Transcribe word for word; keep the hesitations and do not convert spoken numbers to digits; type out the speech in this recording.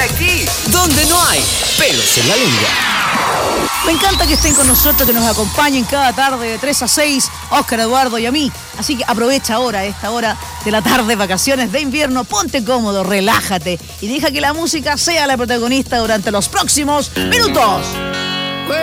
aquí, donde no hay pelos en la lengua. Me encanta que estén con nosotros, que nos acompañen cada tarde de tres a seis, Óscar, Eduardo y a mí. Así que aprovecha ahora, esta hora de la tarde, vacaciones de invierno, ponte cómodo, relájate y deja que la música sea la protagonista durante los próximos minutos.